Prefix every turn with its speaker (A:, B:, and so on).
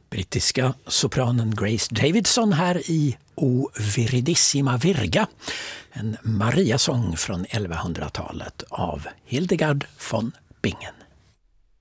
A: Brittiska sopranen Grace Davidson här i O Viridissima Virga, en Mariasång från 1100-talet av Hildegard von Bingen.